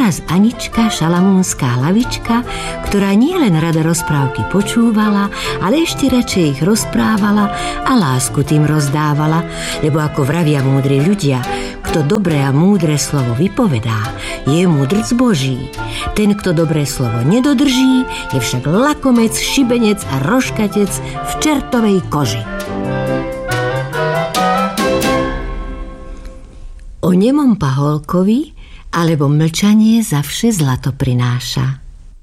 raz Anička, šalamúnska hlavička, ktorá nielen rada rozprávky počúvala, ale ešte radšej ich rozprávala a lásku tým rozdávala, lebo ako vravia múdri ľudia, kto dobré a múdre slovo vypovedá, je múdrc Boží. Ten, kto dobré slovo nedodrží, je však lakomec, šibenec a roškatec v čertovej koži. O nemom paholkovi alebo mlčanie zavše zlato prináša.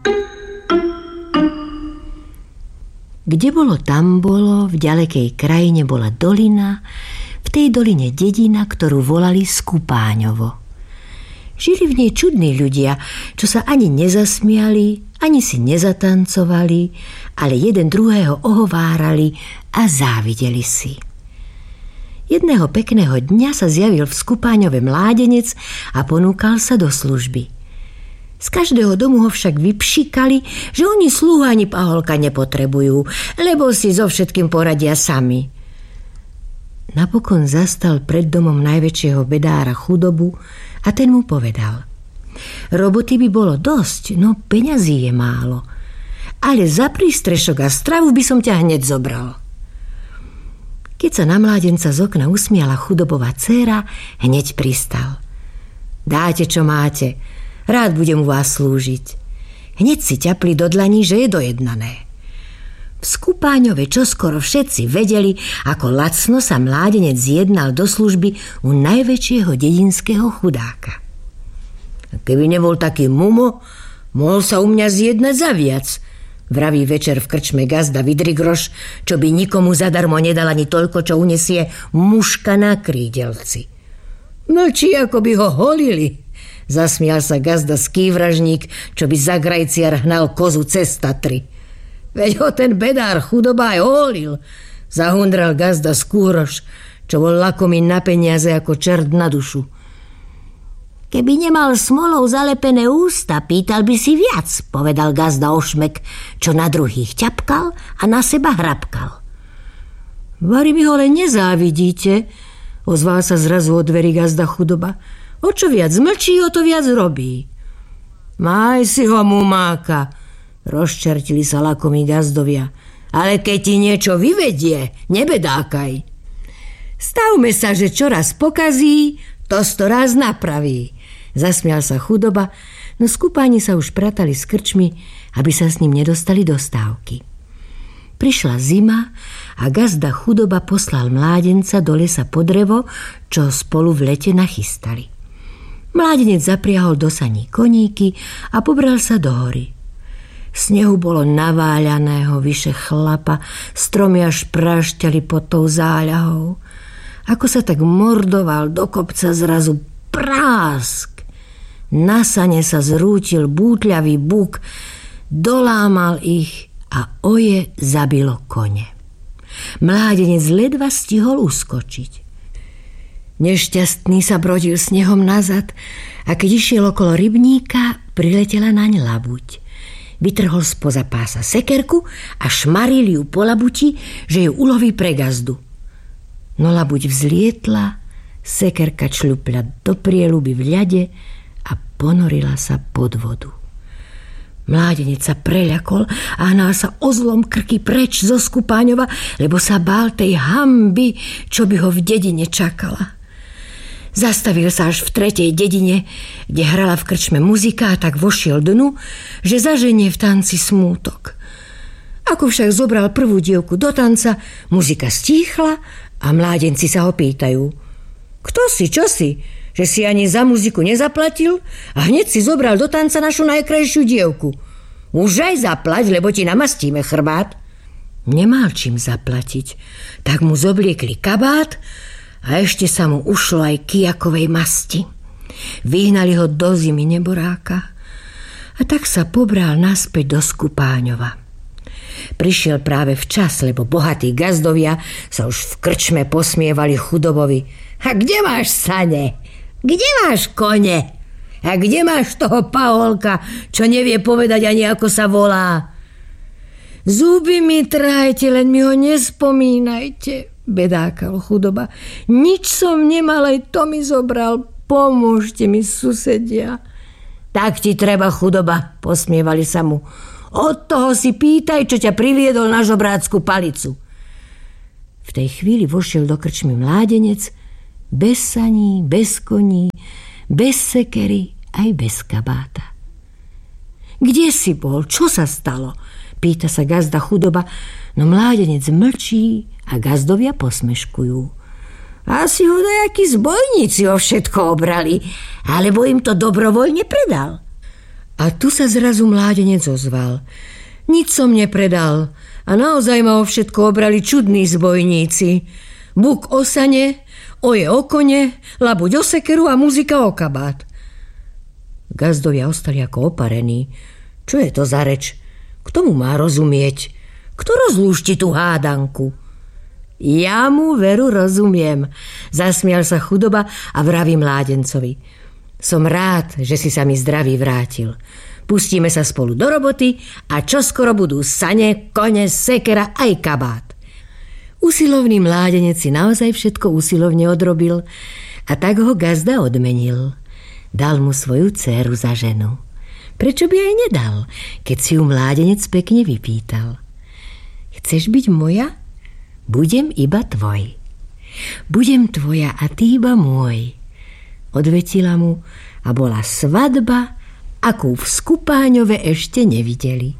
Kde bolo, tam bolo, v ďalekej krajine bola dolina, v tej doline dedina, ktorú volali Skupáňovo. Žili v nej čudní ľudia, čo sa ani nezasmiali, ani si nezatancovali, ale jeden druhého ohovárali a závideli si. Jedného pekného dňa sa zjavil v Skupáňove mládenec a ponúkal sa do služby. Z každého domu ho však vypšikali, že oni sluhu ani paholka nepotrebujú, lebo si so všetkým poradia sami. Napokon zastal pred domom najväčšieho bedára Chudobu a ten mu povedal: roboty by bolo dosť, no peňazí je málo, ale za prístrešok a stravu by som ťa hneď zobral. Keď sa na mládenca z okna usmiala Chudobová dcéra, hneď pristal: dáte, čo máte, rád budem u vás slúžiť. Hneď si ťapli do dlaní, že je dojednané. V Skupáňove čoskoro všetci vedeli, ako lacno sa mládenec zjednal do služby u najväčšieho dedinského chudáka. Keby nebol taký mumo, mohol sa u mňa zjednať za viac, vraví večer v krčme gazda Vidrigroš, čo by nikomu zadarmo nedal ani toľko, čo unesie muška na krídelci. Mlčí, ako by ho holili, zasmial sa gazda Skývražník, čo by za grajciar hnal kozu cez Tatry. Veď ho ten bedár Chudoba aj holil, zahundral gazda Skúroš, čo bol lakomý na peniaze ako čert na dušu. Keby nemal smolou zalepené ústa, pýtal by si viac, povedal gazda Ošmek, čo na druhých ťapkal a na seba hrabkal. Vari mi ho len nezávidíte, ozval sa zrazu od dverí gazda Chudoba. O čo viac mlčí, o to viac robí. Maj si ho, mumáka, rozčertili sa lakomí gazdovia, ale keď ti niečo vyvedie, nebedákaj. Stavme sa, že čoraz pokazí, to storaz napraví, zasmial sa Chudoba, no Skupáni sa už pratali s krčmi, aby sa s ním nedostali do stávky. Prišla zima a gazda Chudoba poslal mládenca do lesa po drevo, čo spolu v lete nachystali. Mládenec zapriahol do saní koníky a pobral sa do hory. Snehu bolo naváľaného vyše chlapa, stromy až prášťali pod tou záľahou. Ako sa tak mordoval do kopca, zrazu prásk. Na sane sa zrútil bútľavý buk, dolámal ich a oje zabilo kone. Mládenec ledva stihol uskočiť. Nešťastný sa brodil snehom nazad a keď išiel okolo rybníka, priletela naň labuť. Vytrhol spoza pása sekerku a šmaril ju po labuti, že ju uloví pre gazdu. No labuť vzlietla, sekerka čľupla do prieľuby v ľade a ponorila sa pod vodu. Mládenec sa preľakol a hnal sa ozlom krky preč zo Skupáňova, lebo sa bál tej hanby, čo by ho v dedine čakala. Zastavil sa až v tretej dedine, kde hrala v krčme muzika, a tak vošiel dnu, že zaženie v tanci smútok. Ako však zobral prvú dievku do tanca, muzika stíchla a mládenci sa ho pýtajú: kto si, čo si, že si ani za muziku nezaplatil a hneď si zobral do tanca našu najkrajšiu dievku? Už aj zaplať, lebo ti namastíme chrbát. Nemal čím zaplatiť, tak mu zobliekli kabát a ešte sa mu ušlo aj kijakovej masti. Vyhnali ho do zimy neboráka a tak sa pobral naspäť do Skupáňova. Prišiel práve včas, lebo bohatí gazdovia sa už v krčme posmievali Chudobovi. A kde máš sane? Kde máš kone? A kde máš toho paholka, čo nevie povedať ani ako sa volá? Zuby mi trhajte, len mi ho nespomínajte, bedákal Chudoba. Nič som nemal, aj to mi zobral. Pomôžte mi, susedia. Tak ti treba, chudoba, posmievali sa mu. Od toho si pýtaj, čo ťa priviedol na žobrácku palicu. V tej chvíli vošiel do krčmy mládenec, bez saní, bez koní, bez sekery, aj bez kabáta. Kde si bol? Čo sa stalo? Pýta sa gazda chudoba, no mládenec mlčí a gazdovia posmeškujú. Asi ho nejakí zbojníci o všetko obrali, alebo im to dobrovoľne predal. A tu sa zrazu mládenec ozval. Nič som nepredal a naozaj ma o všetko obrali čudní zbojníci. Buk o sane, oje o kone, labuť o sekeru a muzika o kabát. Gazdovia ostali ako oparení. Čo je to za reč? Kto mu má rozumieť? Kto rozlúšti tú hádanku? Ja mu veru rozumiem, zasmial sa chudoba a vraví mládencovi. Som rád, že si sa mi zdravý vrátil. Pustíme sa spolu do roboty a čoskoro budú sane, kone, sekera aj kabát. Usilovný mládenec si naozaj všetko usilovne odrobil a tak ho gazda odmenil. Dal mu svoju dcéru za ženu. Prečo by aj nedal, keď si ju mládenec pekne vypýtal? Chceš byť moja? Budem iba tvoj. Budem tvoja a ty iba môj. Odvetila mu a bola svadba, akú v Skupáňove ešte nevideli.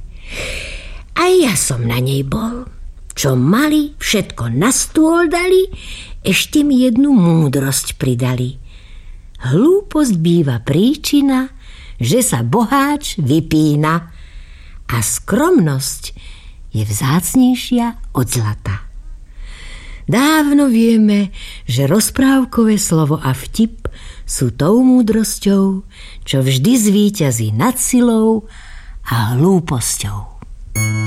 A ja som na nej bol. Čo mali, všetko na stôl dali, ešte mi jednu múdrosť pridali. Hlúposť býva príčina, že sa boháč vypína a skromnosť je vzácnejšia od zlata. Dávno vieme, že rozprávkové slovo a vtip sú tou múdrosťou, čo vždy zvíťazí nad silou a hlúposťou.